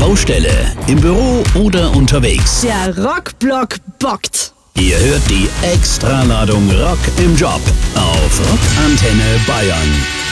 Baustelle, im Büro oder unterwegs. Der Rockblock bockt. Ihr hört die Extraladung Rock im Job auf Rockantenne Bayern.